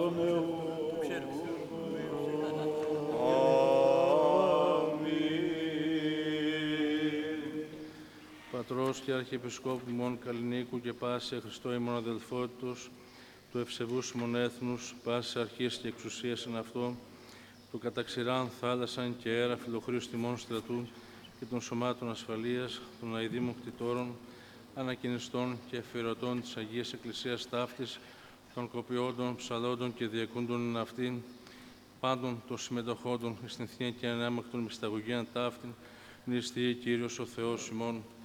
Πατρός και Αρχιεπισκόπου ημών Καλλινίκου και πάση Χριστό ημών αδελφότητος, του ευσεβούς ημών έθνους, πάση αρχής και εξουσίας εν αυτό, του καταξηράν θάλασσαν και αέρα φιλοχρήους τιμών στρατού και των σωμάτων ασφαλείας, των αηδήμων κτητόρων, ανακοινιστών και αφιερωτών της Αγίας Εκκλησίας ταύτης, των κοπιόντων, ψαλόντων και διακούντων εν αυτήν, πάντων των συμμετοχόντων εις την θεία και ανάμεκτον μυσταγωγίαν ταύτην, νηστεί Κύριος ο Θεός ημών,